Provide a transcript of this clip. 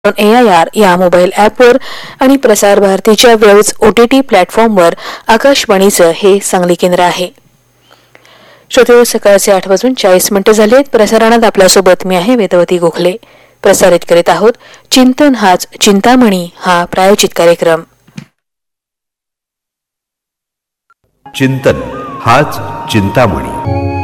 AIR या mobile ॲपवर आणि प्रसार भारतीच्या वेव्स OTT प्लॅटफॉर्मवर आकाशवाणीचं हे सांगली केंद्र आहे. श्रोते, सकाळचे 8:40 झाले आहेत. प्रसारणात आपल्यासोबत मी आहे वेदवती गोखले. प्रसारित करीत आहोत चिंतन हाच चिंतामणी हा प्रायोजित कार्यक्रम. चिंतन हाच चिंतामणी.